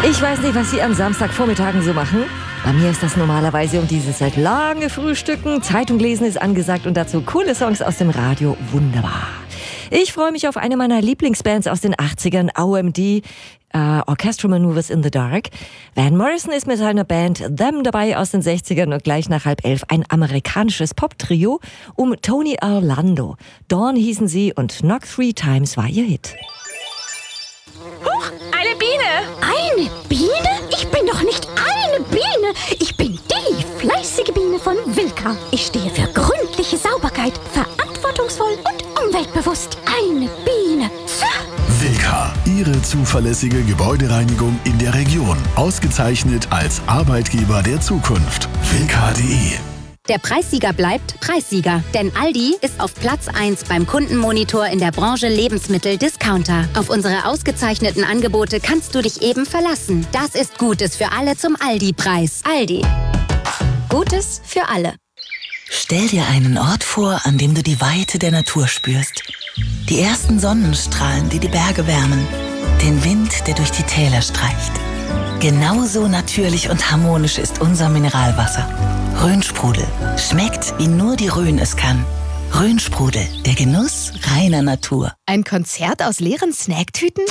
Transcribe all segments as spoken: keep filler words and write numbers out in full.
Ich weiß nicht, was Sie an Samstagvormittagen so machen. Bei mir ist das normalerweise um diese Zeit lange Frühstücken, Zeitung lesen ist angesagt und dazu coole Songs aus dem Radio. Wunderbar. Ich freue mich auf eine meiner Lieblingsbands aus den achtzigern, O M D, uh, Orchestral Maneuvers in the Dark. Van Morrison ist mit seiner Band Them dabei aus den sechzigern und gleich nach halb elf ein amerikanisches Pop-Trio um Tony Orlando. Dawn hießen sie und Knock Three Times war ihr Hit. Huch, eine Biene! Eine Biene? Ich bin doch nicht eine Biene. Ich bin die fleißige Biene von Wilka. Ich stehe für gründliche Sauberkeit, verantwortungsvoll und umweltbewusst. Eine Biene. Wilka, Ihre zuverlässige Gebäudereinigung in der Region. Ausgezeichnet als Arbeitgeber der Zukunft. Wilka punkt de. Der Preissieger bleibt Preissieger, denn Aldi ist auf Platz eins beim Kundenmonitor in der Branche Lebensmittel-Discounter. Auf unsere ausgezeichneten Angebote kannst du dich eben verlassen. Das ist Gutes für alle zum Aldi-Preis. Aldi. Gutes für alle. Stell dir einen Ort vor, an dem du die Weite der Natur spürst. Die ersten Sonnenstrahlen, die die Berge wärmen. Den Wind, der durch die Täler streicht. Genauso natürlich und harmonisch ist unser Mineralwasser. Rhönsprudel. Schmeckt, wie nur die Rhön es kann. Rhönsprudel, der Genuss reiner Natur. Ein Konzert aus leeren Snacktüten?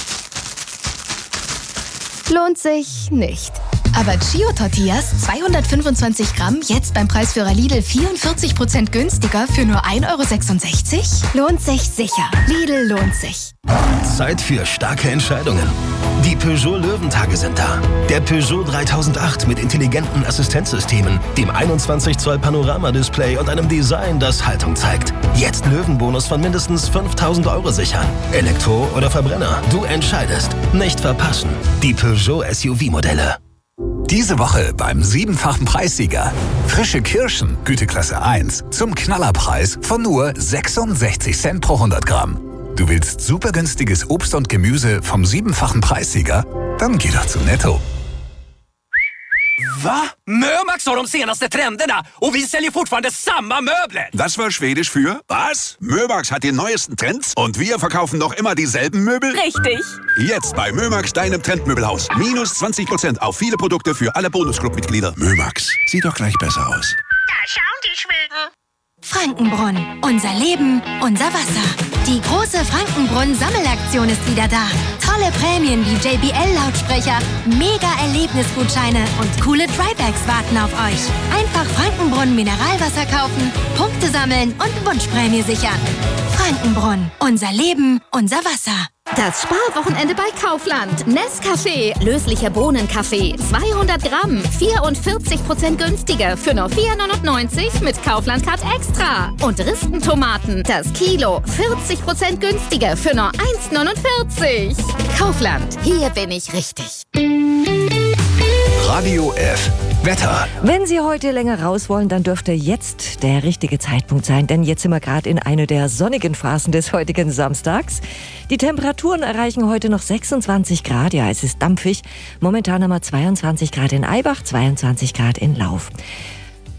Lohnt sich nicht. Aber Chio-Tortillas, zweihundertfünfundzwanzig Gramm, jetzt beim Preisführer Lidl vierundvierzig Prozent günstiger für nur ein Euro sechsundsechzig? Lohnt sich sicher. Lidl lohnt sich. Zeit für starke Entscheidungen. Die Peugeot Löwentage sind da. Der Peugeot dreitausendacht mit intelligenten Assistenzsystemen, dem einundzwanzig Zoll Panorama-Display und einem Design, das Haltung zeigt. Jetzt Löwenbonus von mindestens fünftausend Euro sichern. Elektro oder Verbrenner, du entscheidest. Nicht verpassen. Die Peugeot S U V-Modelle. Diese Woche beim siebenfachen Preissieger. Frische Kirschen, Güteklasse eins, zum Knallerpreis von nur sechsundsechzig Cent pro hundert Gramm. Du willst super günstiges Obst und Gemüse vom siebenfachen Preissieger? Dann geh doch zu Netto. Va? Mömax har de senaste trenderna och vi säljer fortfarande samma möbler. Das war Schwedisch für was? Mömax hat die neuesten Trends und wir verkaufen noch immer dieselben Möbel? Richtig. Jetzt bei Mömax, deinem Trendmöbelhaus. Minus zwanzig Prozent auf viele Produkte für alle Bonusclub-Mitglieder. Mömax, sieht doch gleich besser aus. Da schauen die Schweden. Frankenbrunn. Unser Leben, unser Wasser. Die große Frankenbrunn-Sammelaktion ist wieder da. Tolle Prämien wie J B L-Lautsprecher, Mega-Erlebnisgutscheine und coole Trybags warten auf euch. Einfach Frankenbrunn Mineralwasser kaufen, Punkte sammeln und Wunschprämie sichern. Frankenbrunn. Unser Leben, unser Wasser. Das Sparwochenende bei Kaufland. Nescafé, löslicher Bohnenkaffee, zweihundert Gramm, vierundvierzig Prozent günstiger für nur vier neunundneunzig mit Kaufland Card Extra. Und Ristentomaten, das Kilo, vierzig Prozent günstiger für nur eins neunundvierzig. Kaufland, hier bin ich richtig. Radio F. Wetter. Wenn Sie heute länger raus wollen, dann dürfte jetzt der richtige Zeitpunkt sein, denn jetzt sind wir gerade in einer der sonnigen Phasen des heutigen Samstags. Die Temperaturen erreichen heute noch sechsundzwanzig Grad, ja, es ist dampfig. Momentan haben wir zweiundzwanzig Grad in Eibach, zweiundzwanzig Grad in Lauf.